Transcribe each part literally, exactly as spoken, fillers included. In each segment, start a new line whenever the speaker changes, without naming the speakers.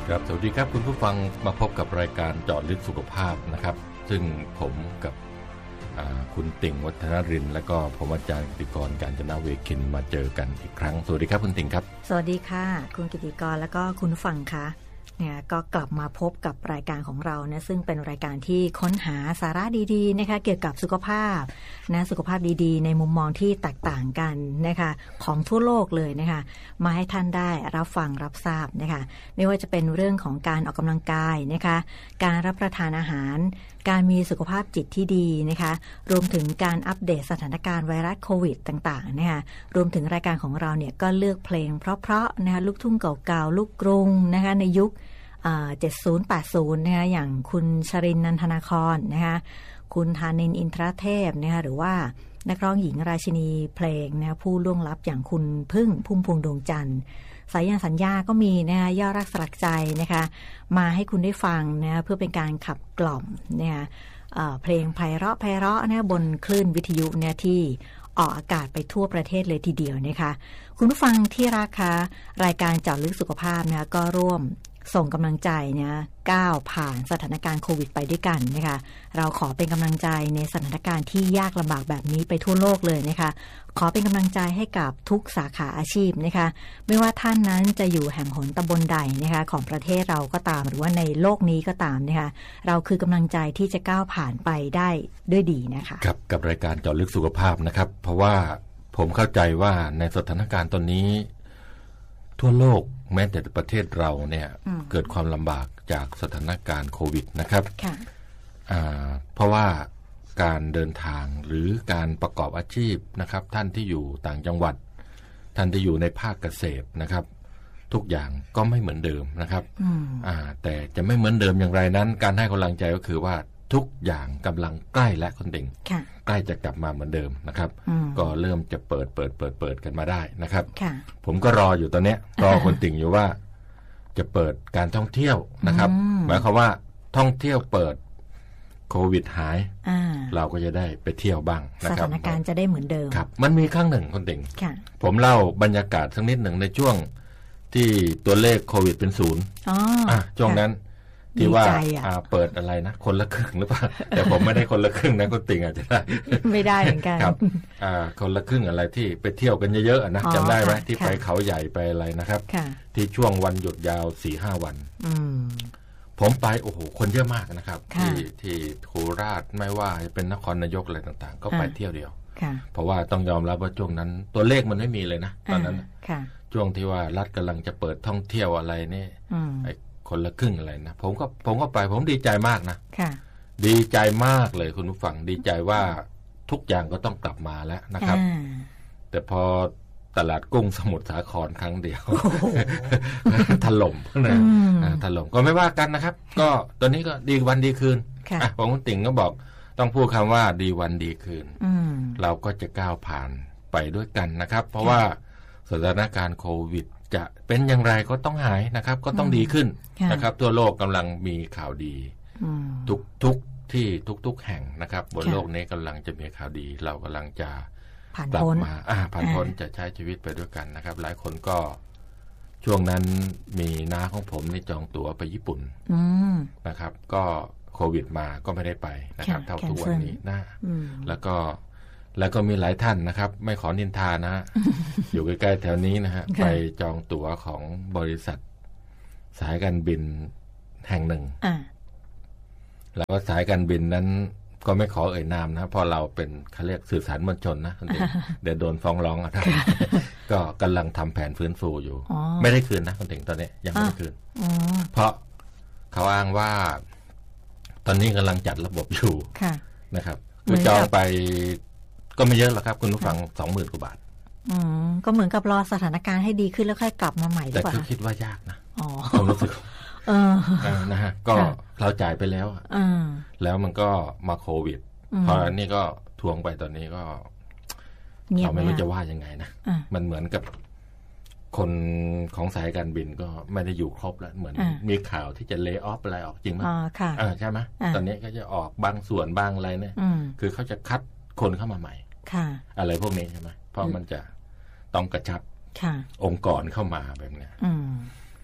ครับสวัสดีครับคุณผู้ฟังมาพบกับรายการเจาะลึกสุขภาพนะครับซึ่งผมกับคุณติ่งวัฒนรินทร์และก็ผมอาจารย์กิติกรกาญจนเวคินมาเจอกันอีกครั้งสวัสดีครับคุณติ่งครับ
สวัสดีค่ะคุณกิติกรและก็คุณผู้ฟังคะเนี่ยก็กลับมาพบกับรายการของเรานะซึ่งเป็นรายการที่ค้นหาสาระดีๆนะคะเกี่ยวกับสุขภาพนะสุขภาพดีๆในมุมมองที่แตกต่างกันนะคะของทั่วโลกเลยนะคะมาให้ท่านได้รับฟังรับทราบนะคะไม่ว่าจะเป็นเรื่องของการออกกำลังกายนะคะการรับประทานอาหารการมีสุขภาพจิตที่ดีนะคะรวมถึงการอัปเดตสถานการณ์ไวรัสโควิดต่างๆนะคะรวมถึงรายการของเราเนี่ยก็เลือกเพลงเพราะๆนะคะลูกทุ่งเก่าๆลูกกรุงนะคะในยุคเจ็ดสิบ แปดสิบนะคะอย่างคุณชรินทร์นันทนาครนะคะคุณธานินทร์อินทรเทพนะคะหรือว่านักร้องหญิงราชินีเพลงนะคะผู้ล่วงลับอย่างคุณพึ่งพุ่มพวงดวงจันทร์สายยานสัญญาก็มีนะคะย่อรักสลักใจนะคะมาให้คุณได้ฟังนะเพื่อเป็นการขับกล่อมนะคะเพลงไพเราะไพเราะนะบนคลื่นวิทยุเนี่ยที่ออกอากาศไปทั่วประเทศเลยทีเดียวนะคะคุณผู้ฟังที่รักคะรายการเจาะลึกสุขภาพนะก็ร่วมส่งกำลังใจเนี่ยก้าวผ่านสถานการณ์โควิดไปด้วยกันนะคะเราขอเป็นกำลังใจในสถานการณ์ที่ยากลำบากแบบนี้ไปทั่วโลกเลยนะคะขอเป็นกำลังใจให้กับทุกสาขาอาชีพนะคะไม่ว่าท่านนั้นจะอยู่แห่งหนตำบลใดนะคะของประเทศเราก็ตามหรือว่าในโลกนี้ก็ตามนะคะเราคือกำลังใจที่จะก้าวผ่านไปได้ด้วยดีนะคะ
ครับกับรายการเจาะลึกสุขภาพนะครับเพราะว่าผมเข้าใจว่าในสถานการณ์ตอนนี้ทั่วโลกแม้แต่ประเทศเราเนี่ยเกิดความลำบากจากสถานการณ์โควิดนะครับเพราะว่าการเดินทางหรือการประกอบอาชีพนะครับท่านที่อยู่ต่างจังหวัดท่านที่อยู่ในภาคเกษตรนะครับทุกอย่างก็ไม่เหมือนเดิมนะครับแต่จะไม่เหมือนเดิมอย่างไรนั้นการให้กำลังใจก็คือว่าทุกอย่างกำลังใกล้และคนติ่งใกล้จะกลับมาเหมือนเดิมนะครับก็เริ่มจะเปิดเปิดเปิดเปิดกันมาได้นะครับผมก็รออยู่ตอนนี้รอคนติ่งอยู่ว่าจะเปิดการท่องเที่ยวนะครับหมายความว่าท่องเที่ยวเปิดโควิดหายเราก็จะได้ไปเที่ยวบ้างนะครับ
สถานการณ์จะได้เหมือนเดิม
ครับมันมีครั้งหนึ่งคนติ่งผมเล่าบรรยากาศสักนิดหนึ่งในช่วงที่ตัวเลขโควิดเป็นศูนย์ช่วงนั้นที่ว่าเปิดอะไรนะคนละครึ่งหรือเปล่าแต่ผมไม่ได้คนละครึ่งนะคนติ่งอาจจะได้
ไม่ได้เหมือนกัน
ครับคนละครึ่งอะไรที่ไปเที่ยวกันเยอะๆนะจำได้ไหมที่ไปเขาใหญ่ไปอะไรนะครับที่ช่วงวันหยุดยาว สี่ห้า วันผมไปโอ้โหคนเยอะมากนะครับที่ที่โคราชไม่ว่าจะเป็นนครนายกอะไรต่างๆก็ไปเที่ยวเดียวเพราะว่าต้องยอมรับว่าช่วงนั้นตัวเลขมันไม่มีเลยนะตอนนั้นช่วงที่ว่ารัฐกำลังจะเปิดท่องเที่ยวอะไรนี่คนละครึ่งอะไรนะผมก็ผมก็ไปผมดีใจมากนะดีใจมากเลยคุณผู้ฟังดีใจว่าทุกอย่างก็ต้องกลับมาแล้วนะครับแต่พอตลาดกุ้งสมุทรสาครครั้งเดียวถล่มนะถล่มก็ไม่ว่ากันนะครับก็ตอนนี้ก็ดีวันดีคืนอ่ะผมคุณติ่งก็บอกต้องพูดคำว่าดีวันดีคืนเราก็จะก้าวผ่านไปด้วยกันนะครับเพราะว่าสถานการณ์โควิดจะเป็นอย่างไรก็ต้องหายนะครับก็ต้องดีขึ้นนะครับทั่วโลกกำลังมีข่าวดีทุกทุกที่ทุกๆแห่งนะครับบนโลกนี้กำลังจะมีข่าวดีเรากำลังจะกลับมาผ่านพ้นจะใช้ชีวิตไปด้วยกันนะครับหลายคนก็ช่วงนั้นมีน้าของผมนี่จองตั๋วไปญี่ปุ่นนะครับก็โควิดมาก็ไม่ได้ไปนะครับเท่าทุกวันนี้นะแล้วก็แล้วก็มีหลายท่านนะครับไม่ขอนินทานะ อยู่ใกล้ๆแถวนี้นะฮะไปจองตั๋วของบริษัทสายการบินแห่งหนึ่งแล้วก็สายการบินนั้นก็ไม่ขอเอ่ยนามนะเพราะเราเป็นเขาเรียกสื่อสารมวลชนนะเดี๋ยวโดนฟ้องร้องอ่ะก็กำลังทำแผนฟื้นฟูอยู่ไม่ได้คืนนะคนถึงตอนนี้ยังไม่ได้คืนเพราะเขาอ้างว่าตอนนี้กำลังจัดระบบอยู่นะครับคือจองไปก็ไม่เยอะหรอกครับคุณผู้ฟัง สองหมื่น กว่าบาท
อืมก็เหมือนกับรอสถานการณ์ให้ดีขึ้นแล้วค่อยกลับมาใหม่หรือเปล่า
แต่คือคิดว่ายากนะอ๋อความรู้สึกเออนะฮะก็เราจ่ายไปแล้วอ่าแล้วมันก็มาโควิดเพราะนี่ก็ทวงไปตอนนี้ก็เราไม่รู้จะว่ายังไงนะมันเหมือนกับคนของสายการบินก็ไม่ได้อยู่ครบแล้วเหมือนมีข่าวที่จะเลย์ออฟอะไรออกจริงไหมอ๋อค่ะใช่ไหมตอนนี้ก็จะออกบางส่วนบางอะไรเนี่ยคือเขาจะคัดคนเข้ามาใหม่อะไรพวกนี้ใช่ไหมเพราะมันจะต้องกระชับองค์กรเข้ามาแบบนี้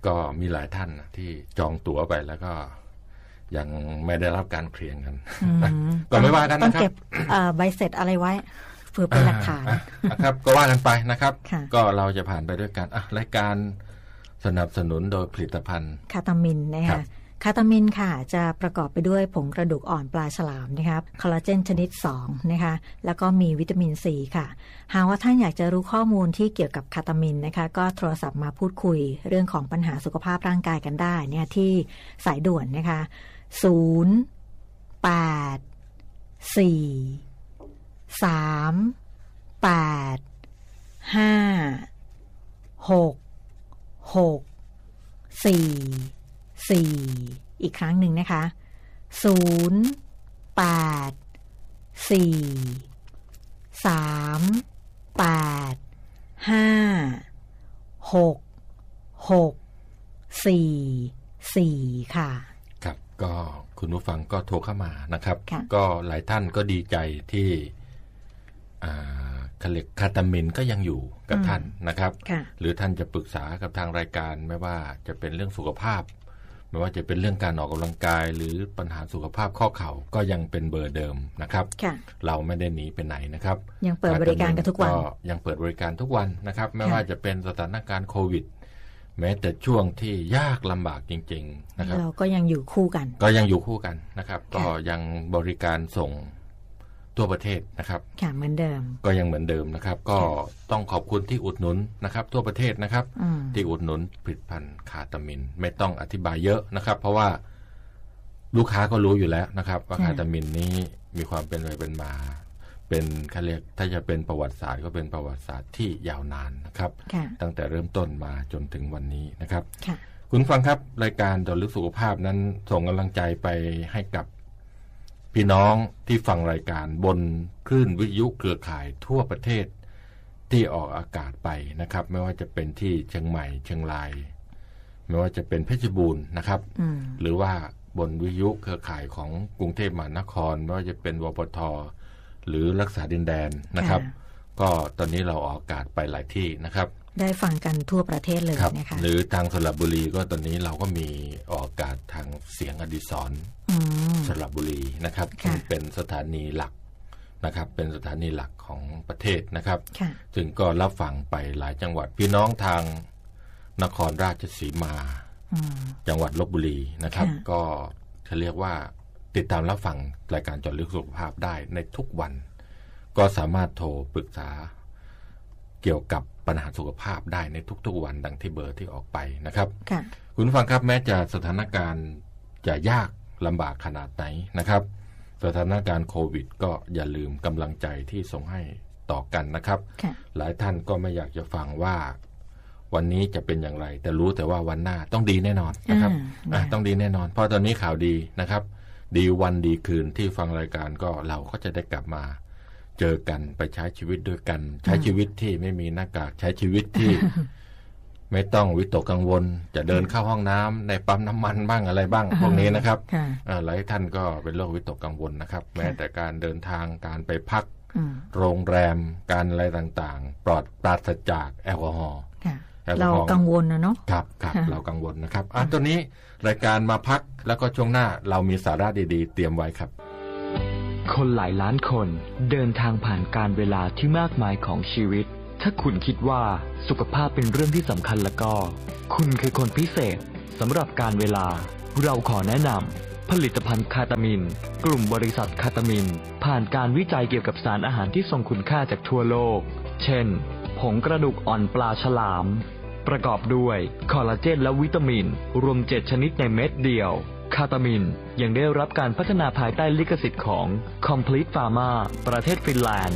ก็มีหลายท่านที่จองตั๋วไปแล้วก็ยังไม่ได้รับการเคลียร์กันก็ไม่ว่ากันนะครับต้องเก็บ
ใบเสร็จอะไรไว้เพื่อเป็นหลักฐาน
นะครับก็ว่ากันไปนะครับก็เราจะผ่านไปด้วยกันอ่ะรายการสนับสนุนโดยผลิตภัณฑ์
คาตามินนะคะคาตามินค่ะจะประกอบไปด้วยผงกระดูกอ่อนปลาฉลามนะครับคอลลาเจนชนิดสองนะคะแล้วก็มีวิตามินซีค่ะหากว่าท่านอยากจะรู้ข้อมูลที่เกี่ยวกับคาตามินนะคะก็โทรศัพท์มาพูดคุยเรื่องของปัญหาสุขภาพร่างกายกันได้เนี่ยที่สายด่วนนะคะศูนย์ แปด สี่ สาม แปด ห้า หก หก สี่ สี่อีกครั้งหนึ่งนะคะศูนย์ แปด สี่ สาม แปด ห้า หก หก สี่ สี่ค่ะ
ครับก็คุณผู้ฟังก็โทรเข้ามานะครับก็หลายท่านก็ดีใจที่อ่าคาเล็กคาตามินก็ยังอยู่กับท่านนะครับหรือท่านจะปรึกษากับทางรายการไม่ว่าจะเป็นเรื่องสุขภาพไม่ว่าจะเป็นเรื่องการออกกำลังกายหรือปัญหาสุขภาพข้อเข่าก็ยังเป็นเบอร์เดิมนะครับเราไม่ได้หนีไปไหนนะครับ
ยังเปิดบริการกันทุกวัน
ก็ยังเปิดบริการทุกวันนะครับไม่ว่าจะเป็นสถานการณ์โควิดแม้แต่ช่วงที่ยากลำบากจริงๆนะครับ
เราก็ยังอยู่คู่กัน
ก็ยังอยู่คู่กันนะครับก็ยังบริการส่งทั่วประเทศนะครับ
ค่ะเหมือนเดิม
ก็ยังเหมือนเดิมนะครับก็ต้องขอบคุณที่อุดหนุนนะครับทั่วประเทศนะครับที่อุดหนุนผลิตภัณฑ์คาตามินไม่ต้องอธิบายเยอะนะครับเพราะว่าลูกค้าก็รู้อยู่แล้วนะครับว่าคาตามินนี้มีความเป็นไปเป็นมาเป็นเขาเรียกถ้าจะเป็นประวัติศาสตร์ก็เป็นประวัติศาสตร์ที่ยาวนานนะครับตั้งแต่เริ่มต้นมาจนถึงวันนี้นะครับคุณฟังครับรายการเจาะลึกสุขภาพนั้นส่งกำลังใจไปให้กับพี่น้องที่ฟังรายการบนคลื่นวิทยุเครือข่ายทั่วประเทศที่ออกอากาศไปนะครับไม่ว่าจะเป็นที่เชียงใหม่เชียงรายไม่ว่าจะเป็นเพชรบูรณ์นะครับหรือว่าบนวิทยุเครือข่ายของกรุงเทพมหานครไม่ว่าจะเป็นวปท.หรือรักษาดินแดนนะครับก็ตอนนี้เราออกอากาศไปหลายที่นะครับ
ได้ฟังกันทั่วประเทศเลยนะคะ
หรือทางสระบุรีก็ตอนนี้เราก็มีออกอากาศทางเสียงอดิศรสระบุรีนะครับซึ่งเป็นสถานีหลักนะครับเป็นสถานีหลักของประเทศนะครับถึงก็รับฟังไปหลายจังหวัดพี่น้องทางนครราชสีมาจังหวัดลพบุรีนะครับก็จะเรียกว่าติดตามรับฟังรายการเจาะลึกสุขภาพได้ในทุกวันก็สามารถโทรปรึกษาเกี่ยวกับปัญหาสุขภาพได้ในทุกๆวันดังที่เบอร์ที่ออกไปนะครับคุณผู้ฟังครับแม้จะสถานการณ์จะยากลำบากขนาดไหนนะครับสถานการณ์โควิดก็อย่าลืมกำลังใจที่ส่งให้ต่อกันนะครับหลายท่านก็ไม่อยากจะฟังว่าวันนี้จะเป็นอย่างไรแต่รู้แต่ว่าวันหน้าต้องดีแน่นอนนะครับต้องดีแน่นอนเพราะตอนนี้ข่าวดีนะครับดีวันดีคืนที่ฟังรายการก็เราก็จะได้กลับมาเจอกันไปใช้ชีวิตด้วยกันใช้ชีวิตที่ไม่มีหน้ากากใช้ชีวิตที่ ไม่ต้องวิตกกังวลจะเดินเข้าห้องน้ำในปั๊มน้ำมันบ้างอะไรบ้างพวกนี้นะครับหลายท่านก็เป็นโรควิตกกังวลนะครับแม้แต่การเดินทางการไปพักโรงแรมการอะไรต่างๆปลอดปราศจากแอลกอฮอล์
เรากังวลนะเนาะ
ครับครับเรากังวลนะครับอ่ะตอนนี้รายการมาพักแล้วก็ช่วงหน้าเรามีสาระดีๆเตรียมไว้ครับ
คนหลายล้านคนเดินทางผ่านการเวลาที่มากมายของชีวิตถ้าคุณคิดว่าสุขภาพเป็นเรื่องที่สำคัญแล้วก็คุณคือคนพิเศษสำหรับการเวลาเราขอแนะนำผลิตภัณฑ์คาตามินกลุ่มบริษัทคาตามินผ่านการวิจัยเกี่ยวกับสารอาหารที่ทรงคุณค่าจากทั่วโลกเช่นผงกระดูกอ่อนปลาฉลามประกอบด้วยคอลลาเจนและวิตามินรวมเจ็ดชนิดในเม็ดเดียวคาตามินยังได้รับการพัฒนาภายใต้ลิขสิทธิ์ของ Complete Pharma ประเทศฟินแลนด์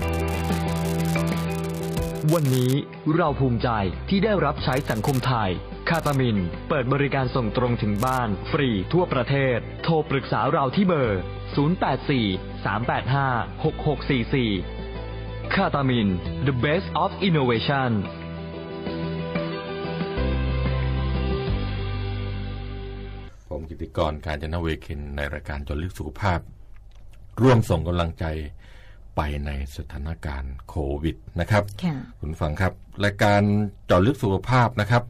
วันนี้เราภูมิใจที่ได้รับใช้สังคมไทยคาตามินเปิดบริการส่งตรงถึงบ้านฟรีทั่วประเทศโทรปรึกษาเราที่เบอร์ศูนย์ แปด สี่ สาม แปด ห้า หก หก สี่ สี่คาตามิน The Best of Innovation
ผมกิติกรกาญจนเวคินในรายการเจาะลึกสุขภาพร่วมส่งกำลังใจไปในสถานการณ์โควิดนะครับคุณฟังครับรายการเจาะลึกสุขภาพนะครับ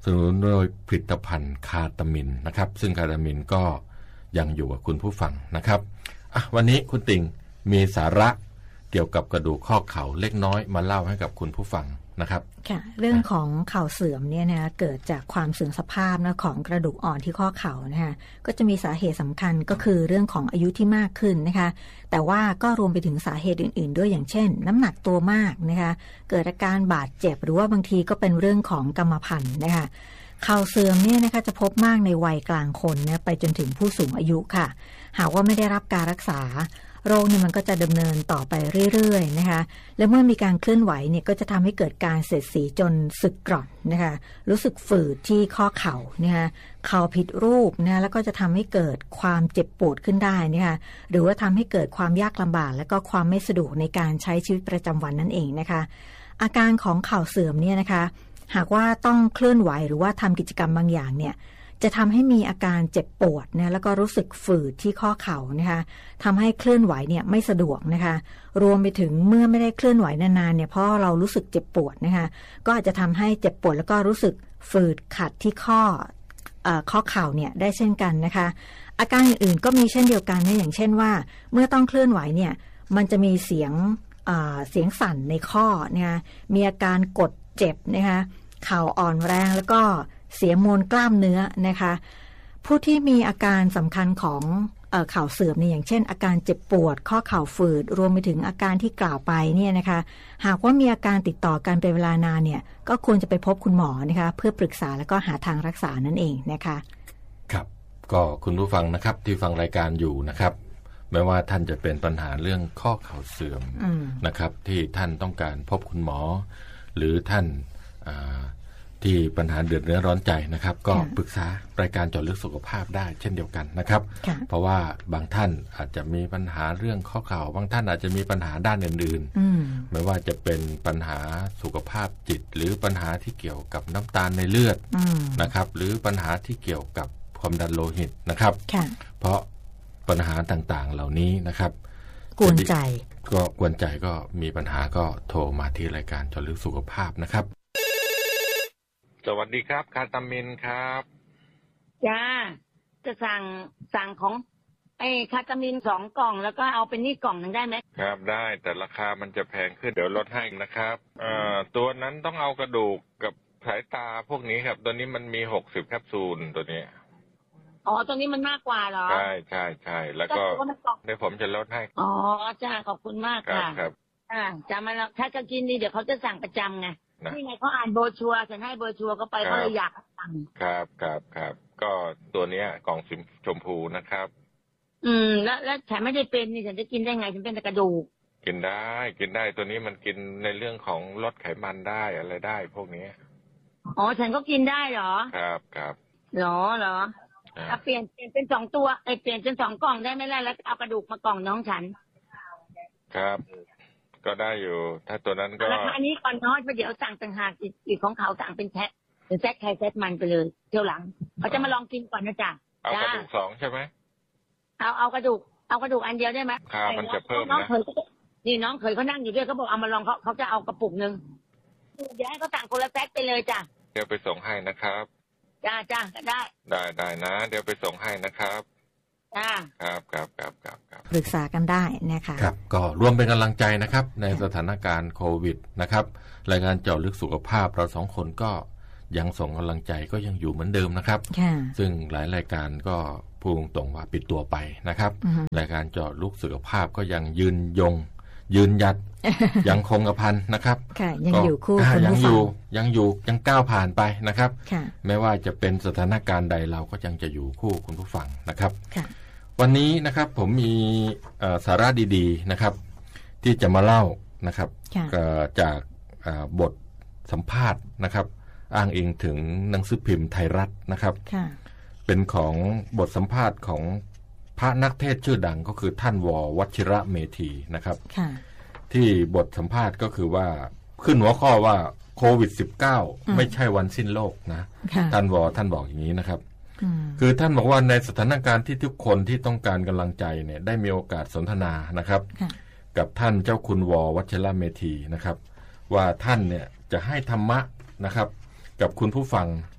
สนุนโดยผลิตภัณฑ์คาตามินนะครับซึ่งคาตามินก็ยังอยู่กับคุณผู้ฟังนะครับอ่ะวันนี้คุณติ่งมีสาระเกี่ยวกับกระดูกข้อเข่าเล็กน้อยมาเล่าให้กับคุณผู้ฟังนะครับ
ค่ะเรื่องของเข่าเสื่อมเนี่ยนะเกิดจากความเสื่อมสภาพนะของกระดูกอ่อนที่ข้อเข่านะคะก็จะมีสาเหตุสำคัญก็คือเรื่องของอายุที่มากขึ้นนะคะแต่ว่าก็รวมไปถึงสาเหตุอื่นๆด้วยอย่างเช่นน้ำหนักตัวมากนะคะเกิดอาการบาดเจ็บหรือว่าบางทีก็เป็นเรื่องของกรรมพันธุ์นะคะเข่าเสื่อมเนี่ยนะคะจะพบมากในวัยกลางคนนะไปจนถึงผู้สูงอายุค่ะหากว่าไม่ได้รับการรักษาโรคเนี่ยมันก็จะดำเนินต่อไปเรื่อยๆนะคะและเมื่อมีการเคลื่อนไหวเนี่ยก็จะทำให้เกิดการเสียดสีจนสึกกร่อนนะคะรู้สึกฝืดที่ข้อเข่านะคะเข่าผิดรูปนะแล้วก็จะทำให้เกิดความเจ็บปวดขึ้นได้นะคะหรือว่าทำให้เกิดความยากลำบากและก็ความไม่สะดวกในการใช้ชีวิตประจำวันนั่นเองนะคะอาการของเข่าเสื่อมเนี่ยนะคะหากว่าต้องเคลื่อนไหวหรือว่าทำกิจกรรมบางอย่างเนี่ยจะทำให้มีอาการเจ็บปวดนะแล้วก็รู้สึกฝืดที่ข้อเข่านะคะทำให้เคลื่อนไหวเนี่ยไม่สะดวกนะคะรวมไปถึงเมื่อไม่ได้เคลื่อนไหวนานๆเนี่ยเพราะเรารู้สึกเจ็บปวดนะคะก็อาจจะทำให้เจ็บปวดแล้วก็รู้สึกฝืดขัดที่ข้อเอ่อข้อเข่าเนี่ยได้เช่นกันนะคะอาการอื่นๆก็มีเช่นเดียวกันนะอย่างเช่นว่าเมื่อต้องเคลื่อนไหวเนี่ยมันจะมีเสียงเอ่อเสียงสั่นในข้อนะคะมีอาการกดเจ็บนะคะเข่าอ่อนแรงแล้วก็เสียมวลกล้ามเนื้อนะคะผู้ที่มีอาการสำคัญของเอ่อเข่าเสื่อมเนี่ยอย่างเช่นอาการเจ็บปวดข้อเข่าฝืดรวมไปถึงอาการที่กล่าวไปเนี่ยนะคะหากว่ามีอาการติดต่อกันเป็นเวลานานเนี่ยก็ควรจะไปพบคุณหมอนะคะเพื่อปรึกษาแล้วก็หาทางรักษานั่นเองนะคะ
ครับก็คุณผู้ฟังนะครับที่ฟังรายการอยู่นะครับไม่ว่าท่านจะเป็นปัญหาเรื่องข้อเข่าเสื่อมนะครับที่ท่านต้องการพบคุณหมอหรือท่านที่ปัญหาเดือดเนื้อร้อนใจนะครับก็ปรึกษารายการเจาะลึกสุขภาพได้เช่นเดียวกันนะครับเพราะว่าบางท่านอาจจะมีปัญหาเรื่องข้อเข่าบางท่านอาจจะมีปัญหาด้านอื่นๆไม่ว่าจะเป็นปัญหาสุขภาพจิตหรือปัญหาที่เกี่ยวกับน้ำตาลในเลือดนะครับหรือปัญหาที่เกี่ยวกับความดันโลหิตนะครับเพราะปัญหาต่างๆเหล่านี้นะครับ
กวนใจ
ก็กวนใจก็มีปัญหาก็โทรมาที่รายการเจาะลึกสุขภาพนะครับสวัสดีครับคาตามินครับ
จ้าจะสั่งสั่งของไอ้คาตามินสองกล่องแล้วก็เอาเป็นนี่กล่องนึงได้ไหม
ครับได้แต่ราคามันจะแพงขึ้นเดี๋ยวลดให้นะครับเอ่อตัวนั้นต้องเอากระดูกกับสายตาพวกนี้ครับตัวนี้มันมีหกสิบแคปซูลตัวนี้
อ๋อตัวนี้มันมากกว่าเหรอ
ใช่ใช่ใช่แล้วก็เดี๋ยวผมจะลดให้
อ๋อจ้าขอบคุณมากค่ะ
ครับ
อ่าจะมาแล้วถ้าจะกินดีเดี๋ยวเขาจะสั่งประจำไงนี่ไงเขาอ่านโบชัวฉันให้โบชัวก็ไปเขาเลยอยากสั่ง
ครับครับครับก็ตัวเนี้ยกล่องสีชมพูนะครับ
อืมแล้วแล้วฉันไม่ได้เป็นนี่ฉันจะกินได้ไงฉันเป็นแต่กระดูก
กินได้กินได้ตัวนี้มันกินในเรื่องของลดไขมันได้อะไรได้พวกนี้
อ๋อฉันก็กินได้เหรอ
ครับครับ
เหรอเหรอเอาเปลี่ยนเปลี่ยนเป็นสองตัวไอเปลี่ยนเป็นสองกล่องได้ไหมล่ะแล้วเอากระดูกมากล่องน้องฉัน
ครับก็ได้อยู่ถ้าตัวนั้นก็
ราคานี้ก่อนน้อยเดี๋ยวสั่งต่างหากอีกของเขาสั่งเป็นแพ็คเป็นแพ็คไข่แพ็คมันไปเลยเที่ยวหลังเขาจะมาลองกินก่อนนะจ๊ะ
เอากระดูกสองใช่ไหม
เอาเอากระดูกเอากระดูกอันเดียวได้ไหม
ครับมันจะเพิ่ม
นะนี่น้องเคยเขานั่งอยู่ด้วยเขาบอกเอามาลองเขาเขาจะเอากระปุกนึงเดี๋ยวให้เขาสั่งคนละแพ็คไปเลยจ้ะ
เดี๋ยวไปส่งให้นะครับ
จ้าจ้าได้
ได้ได้นะเดี๋ยวไปส่งให้นะครับ
ครับ
ครับครับครับครับ
ปรึกษากันได้นะคะ
ครับก็รวมเป็นกำลังใจนะครับในสถานการณ์โควิดนะครับรายการเจาะลึกสุขภาพเราสองคนก็ยังส่งกำลังใจก็ยังอยู่เหมือนเดิมนะครับซึ่งหลายรายการก็พูดตรงว่าปิดตัวไปนะครับรายการเจาะลึกสุขภาพก็ยังยืนยงยืนหยัดยังคงกระพันนะครับ
ยังอยู่คู่คุณ
ยังอยู่ยังอยู่ยังก้าวผ่านไปนะครับไม่ว่าจะเป็นสถานการณ์ใดเราก็ยังจะอยู่คู่คุณผู้ฟังนะครับวันนี้นะครับผมมีสาระดีๆนะครับที่จะมาเล่านะครับจากบทสัมภาษณ์นะครับอ้างอิงถึงหนังสือพิมพ์ไทยรัฐนะครับเป็นของบทสัมภาษณ์ของพระนักเทศชื่อดังก็คือท่านว.วชิระเมธีนะครับที่บทสัมภาษณ์ก็คือว่าขึ้นหัวข้อว่าโควิด สิบเก้า ไม่ใช่วันสิ้นโลกนะท่านว.ท่านบอกอย่างนี้นะครับคือท่านบอกว่าในสถานการณ์ที่ทุกคนที่ต้องการกำลังใจเนี่ยได้มีโอกาสสนทนานะครับกับท่านเจ้าคุณว.วชิระเมธีนะครับว่าท่านเนี่ยจะให้ธรรมะนะครับกับคุณผู้ฟัง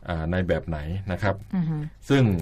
ในแบบไหนนะครับ uh-huh. ซึ่ง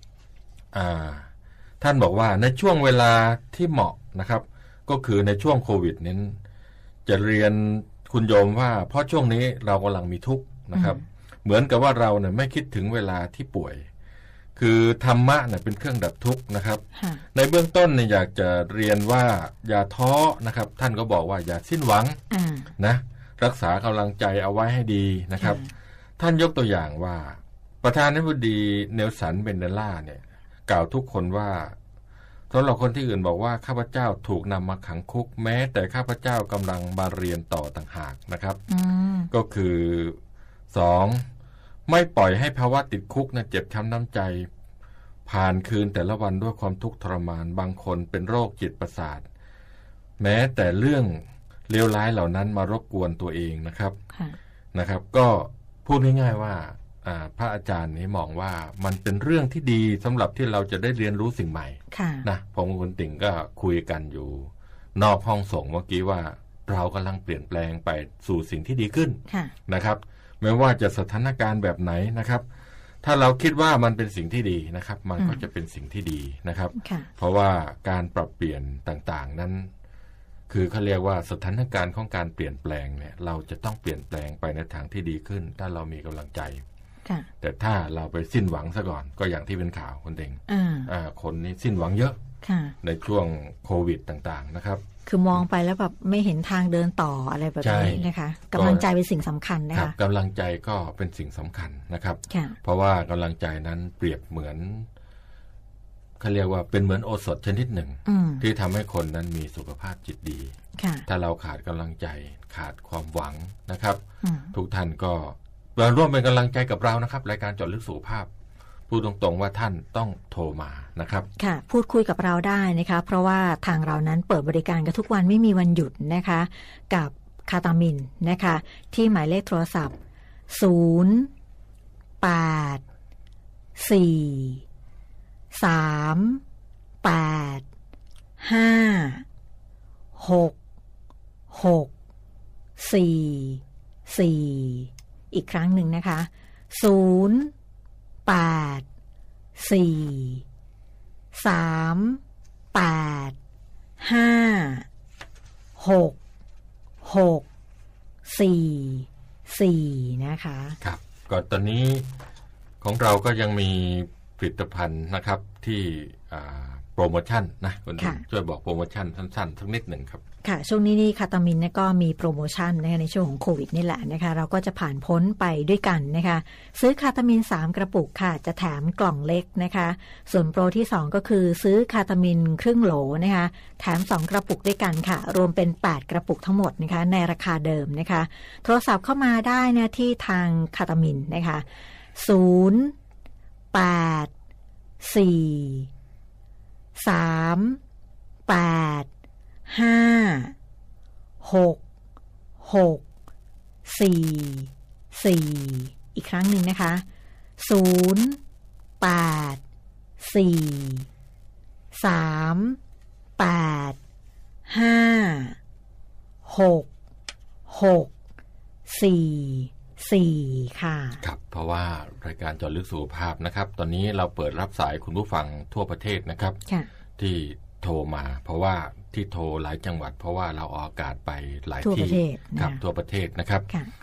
ท่านบอกว่าในช่วงเวลาที่เหมาะนะครับก็คือในช่วงโควิดนี้จะเรียนคุณโยมว่าเพราะช่วงนี้เรากำลังมีทุกข์นะครับ uh-huh. เหมือนกับว่าเราเนี่ยไม่คิดถึงเวลาที่ป่วยคือธรรมะเนี่ยเป็นเครื่องดับทุกข์นะครับ uh-huh. ในเบื้องต้นเนี่ยอยากจะเรียนว่าอย่าท้อนะครับท่านก็บอกว่าอย่าสิ้นหวัง uh-huh. นะรักษากำลังใจเอาไว้ให้ดีนะครับ uh-huh. ท่านยกตัวอย่างว่าประธานาธิบดีเนลสันเบนเดล่าเนี่ยกล่าวทุกคนว่าสำหรับคนที่อื่นบอกว่าข้าพเจ้าถูกนำมาขังคุกแม้แต่ข้าพเจ้ากำลังมาเรียนต่อต่างหากนะครับ mm. ก็คือสองไม่ปล่อยให้ภาวะติดคุกนะเจ็บช้ำน้ำใจผ่านคืนแต่ละวันด้วยความทุกข์ทรมานบางคนเป็นโรคจิตประสาทแม้แต่เรื่องเลวร้ายเหล่านั้นมารบกวนตัวเองนะครับ okay. นะครับก็พูดง่ายๆว่าพระอาจารย์นี้มองว่ามันเป็นเรื่องที่ดีสำหรับที่เราจะได้เรียนรู้สิ่งใหม่นะผมกับคุณติ่งก็คุยกันอยู่นอกห้องส่งเมื่อกี้ว่าเรากำลังเปลี่ยนแปลงไปสู่สิ่งที่ดีขึ้นนะครับไม่ว่าจะสถานการณ์แบบไหนนะครับถ้าเราคิดว่ามันเป็นสิ่งที่ดีนะครับมันก็จะเป็นสิ่งที่ดีนะครับเพราะว่าการปรับเปลี่ยนต่างๆนั้นคือเขาเรียกว่าสถานการณ์ของการเปลี่ยนแปลงเนี่ยเราจะต้องเปลี่ยนแปลงไปในทางที่ดีขึ้นถ้าเรามีกำลังใจแต่ถ้าเราไปสิ้นหวังซะก่อนก็อย่างที่เป็นข่าวคนเองอ่าคนนี้สิ้นหวังเยอะในช่วงโควิดต่างๆนะครับ
คือมองไปแล้วแบบไม่เห็นทางเดินต่ออะไรแบบนี้นะคะกำลังใจเป็นสิ่งสำคัญนะคะ
กำลังใจก็เป็นสิ่งสำคัญนะครับเพราะว่ากำลังใจนั้นเปรียบเหมือนเขาเรียกว่าเป็นเหมือนโอสถชนิดหนึ่งที่ทำให้คนนั้นมีสุขภาพจิตดีถ้าเราขาดกำลังใจขาดความหวังนะครับทุกท่านก็มาร่วมเป็นกำลังใจกับเรานะครับรายการเจาะลึกสุขภาพพูดตรงๆว่าท่านต้องโทรมานะครับ
ค่ะพูดคุยกับเราได้นะคะเพราะว่าทางเรานั้นเปิดบริการกันทุกวันไม่มีวันหยุดนะคะกับคาตามินนะคะที่หมายเลขโทรศัพท์ศูนย์ แปด สี่ สาม แปด ห้า หก หก สี่ สี่อีกครั้งหนึ่งนะคะศูนย์ แปด สี่ สาม แปด ห้า หก หก สี่ สี่นะคะ
ครับก็ตอนนี้ของเราก็ยังมีผลิตภัณฑ์นะครับที่โปรโมชั่นนะคุณช่วยบอกโปรโมชั่นสั้นๆสักนิดหนึ่งครับ
ค่ะช่วงนี้นี่คาตามินเนี่ยก็มีโปรโมชั่นนะคะในช่วงของโควิดนี่แหละนะคะเราก็จะผ่านพ้นไปด้วยกันนะคะซื้อคาตามินสามกระปุกค่ะจะแถมกล่องเล็กนะคะส่วนโปรที่สองก็คือซื้อคาตามินครึ่งโหลนะคะแถมสองกระปุกด้วยกันค่ะรวมเป็นแปดกระปุกทั้งหมดนะคะในราคาเดิมนะคะโทรศัพท์เข้ามาได้นะที่ทางคาตามินนะคะศูนย์ แปด สี่ สาม แปด ห้า หก หก สี่ สี่อีกครั้งหนึ่งนะคะศูนย์ แปด สี่ สาม แปด ห้า หก หก สี่ สี่ค่ะ
ครับเพราะว่ารายการเจาะลึกสุขภาพนะครับตอนนี้เราเปิดรับสายคุณผู้ฟังทั่วประเทศนะครับที่โทรมาเพราะว่าที่โทรหลายจังหวัดเพราะว่าเราออกอากาศไปหลายที่ครับทั่วประเทศนะครับ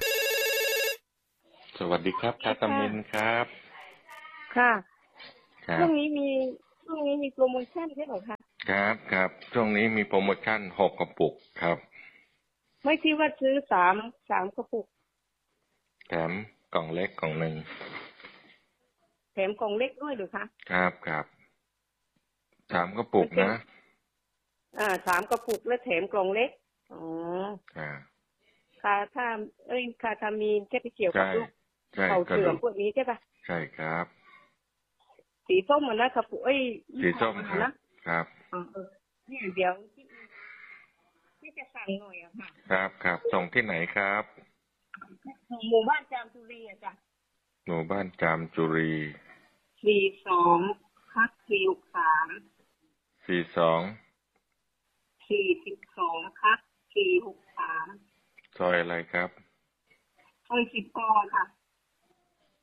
สวัสดีครับคาตามินครับ
ค่ะช่วงนี้มีช่วงนี้มีโปรโมชั่นใช่ไหมคะ
ครับครับช่วงนี้มีโปรโมชั่นหกกระปุกครับ
ไม่ที่ว่าซื้อสามสามกระปุก
แถมกล่องเล็กกล่องหนึ่ง
แถมกล่องเล็กด้วยหรือคะ
ครับครับสามกระปุกนะ
อ่าสามกระปุกแล้วแถมกล่องเล็กอ๋ออ่าคาถ้าเอ้ยคาทามีนแค่ไปเกี่ยวกับลูกเขาเสื่อมพวกนี้ใช่ปะ
ใช่ครับ
สีส้มมันนะกระปุกเอ้ย
สีส้มนะครับ
อ๋อเออนี่เดี๋ยวที่จะสั่งหน่อยอะค่ะ
ครับครับส่งที่ไหนครับ
หมู่บ้านจามจุรีอะจ้ะ
หมู่บ้านจามจุรี
สี่สองคักสี่หกสาม
สี่สอง
สี่สิบสองคักสี่หกสาม
ซอยอะไรครับ
ซอยสิบกอค่ะ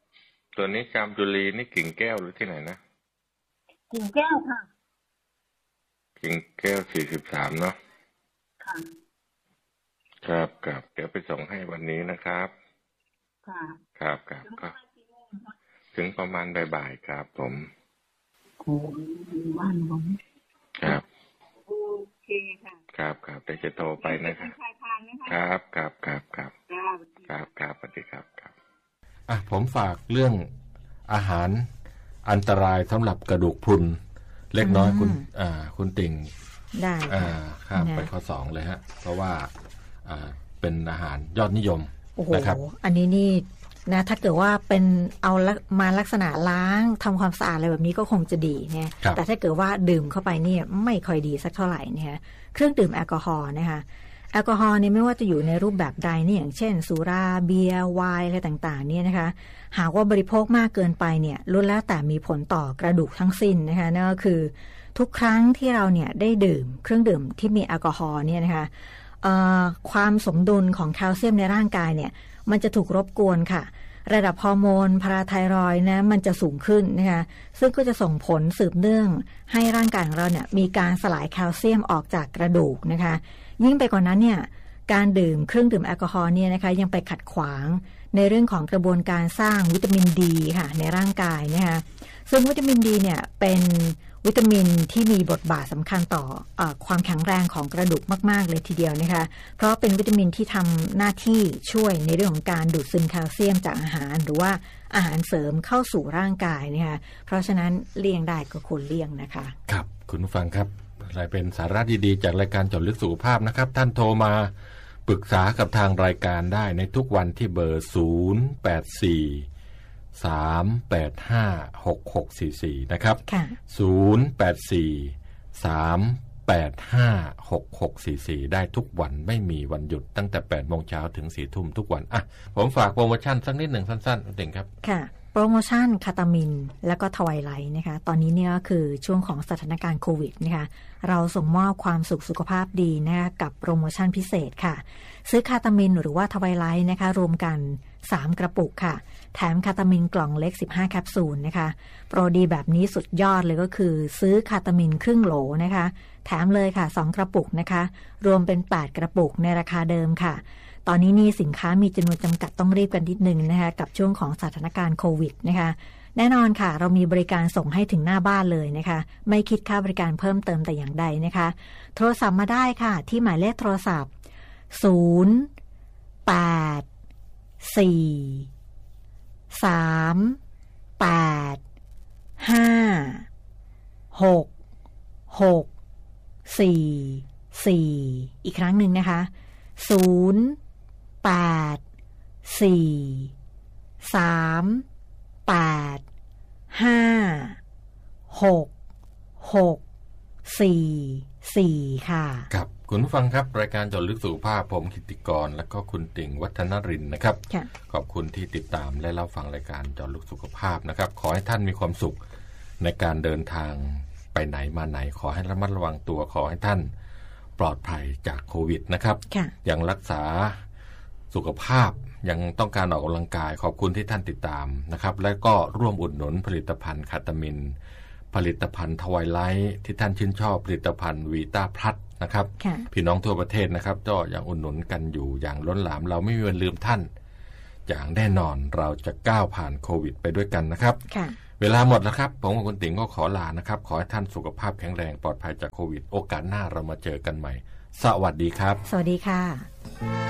ตัวนี้จามจุลีนี่กิ่งแก้วหรือที่ไหนนะ
กิ่งแก้วค่ะ
กิ่งแก้วสี่สิบสามเนาะ
ค่ะ
ครับครับเดี๋ยวไปส่งให้วันนี้นะครับ
ค่ะ
ครับครับครับถึงประมาณบ่ายๆครับผม
โอ้ว่านผม
ครับ
โอเคค่ะ
ครับครับแต่จะโทรไปนะครับครับครับครับครับครับครับสวัสดีครับครับอ่ะผมฝากเรื่องอาหารอันตรายสำหรับกระดูกพรุนเล็กน้อยคุณอ่าคุณติ่ง
ได้
อ่าข้ามไปข้อสองเลยฮะเพราะว่าอ่าเป็นอาหารยอดนิยมนะครับ
อันนี้นี่นะถ้าเกิดว่าเป็นเอามาลักษณะล้างทำความสะอาดอะไรแบบนี้ก็คงจะดีเนี่ยแต่ถ้าเกิดว่าดื่มเข้าไปนี่ไม่ค่อยดีสักเท่าไหร่เนี่ยเครื่องดื่มแอลกอฮอล์นะคะแอลกอฮอล์เนี่ยไม่ว่าจะอยู่ในรูปแบบใดนี่อย่างเช่นสุราเบียร์ไวน์อะไรต่างๆเนี่ยนะคะหากว่าบริโภคมากเกินไปเนี่ยล้วนแล้วแต่มีผลต่อกระดูกทั้งสิ้นนะคะนั่นก็คือทุกครั้งที่เราเนี่ยได้ดื่มเครื่องดื่มที่มีแอลกอฮอล์เนี่ยนะคะความสมดุลของแคลเซียมในร่างกายเนี่ยมันจะถูกรบกวนค่ะระดับฮอร์โมนพาราไทรอยด์นะมันจะสูงขึ้นนะคะซึ่งก็จะส่งผลสืบเนื่องให้ร่างกายของเราเนี่ยมีการสลายแคลเซียมออกจากกระดูกนะคะยิ่งไปกว่านั้นเนี่ยการดื่มเครื่องดื่มแอลกอฮอล์เนี่ยนะคะยังไปขัดขวางในเรื่องของกระบวนการสร้างวิตามินดีค่ะในร่างกายนะคะซึ่งวิตามินดีเนี่ยเป็นวิตามินที่มีบทบาทสำคัญต่อเอ่อความแข็งแรงของกระดูกมากๆเลยทีเดียวนะคะเพราะเป็นวิตามินที่ทำหน้าที่ช่วยในเรื่องของการดูดซึมแคลเซียมจากอาหารหรือว่าอาหารเสริมเข้าสู่ร่างกายนะคะเพราะฉะนั้นเลี่ยงได้ก็ควรเลี่ยงนะคะ
ครับคุณผู้ฟังครับอะไรเป็นสาระดีๆจากรายการเจาะลึกสุขภาพนะครับท่านโทรมาปรึกษากับทางรายการได้ในทุกวันที่เบอร์ศูนย์ แปด สี่ สาม แปด ห้า หก หก สี่ สี่นะครับศูนย์ แปด สี่ สาม แปด ห้า หก หก สี่ สี่ได้ทุกวันไม่มีวันหยุดตั้งแต่ แปด โมงเช้าถึง สี่ ทุ่มทุกวันอ่ะผมฝากโปรโมชั่นสักนิดหนึ่งสั้นๆเด่งครับ
ค่ะโปรโมชั่นคาตามินแล้วก็ทวายไลท์นะคะตอนนี้เนี่ยก็คือช่วงของสถานการณ์โควิดนะคะเราส่งมอบความสุขสุขภาพดีนะคะกับโปรโมชั่นพิเศษค่ะซื้อคาตามินหรือว่าทวายไลท์นะคะรวมกันสามกระปุกค่ะแถมคาตามินกล่องเล็กสิบห้าแคปซูลนะคะโปรดีแบบนี้สุดยอดเลยก็คือซื้อคาตามินครึ่งโหลนะคะแถมเลยค่ะสองกระปุกนะคะรวมเป็นแปดกระปุกในราคาเดิมค่ะตอนนี้นี่สินค้ามีจำนวนจำกัดต้องรีบกันนิดนึงนะคะกับช่วงของสถานการณ์โควิดนะคะแน่นอนค่ะเรามีบริการส่งให้ถึงหน้าบ้านเลยนะคะไม่คิดค่าบริการเพิ่มเติมแต่อย่างใดนะคะโทรศัพท์มาได้ค่ะที่หมายเลขโทรศัพท์ศูนย์ แปด สี่ สาม แปด ห้า หก หก สี่ สี่ อีกครั้งหนึ่งนะคะศูนย์ แปด สี่ สาม แปด ห้า หก หก สี่ สี่ ค่ะ
ครับคุณผู้ฟังครับรายการเจาะลึกสุขภาพผมกิตติกรและก็คุณติ่งวัฒนรินทร์นะครับขอบคุณที่ติดตามและรับฟังรายการเจาะลึกสุขภาพนะครับขอให้ท่านมีความสุขในการเดินทางไปไหนมาไหนขอให้ระมัดระวังตัวขอให้ท่านปลอดภัยจากโควิดนะครับยังรักษาสุขภาพยังต้องการออกกำลังกายขอบคุณที่ท่านติดตามนะครับและก็ร่วมอุดหนุนผลิตภัณฑ์คาตามินผลิตภัณฑ์ทวายไลท์ที่ท่านชื่นชอบผลิตภัณฑ์วีต้าพลัสนะครับพี่น้องทั่วประเทศนะครับก็ยังอุดหนุนกันอยู่อย่างล้นหลามเราไม่มีวันลืมท่านอย่างแน่นอนเราจะก้าวผ่านโควิดไปด้วยกันนะครับเวลาหมดแล้วครับผมกับคุณติ๋งก็ขอลานะครับขอให้ท่านสุขภาพแข็งแรงปลอดภัยจากโควิดโอกาสหน้าเรามาเจอกันใหม่สวัสดีครับ
สวัสดีค่ะ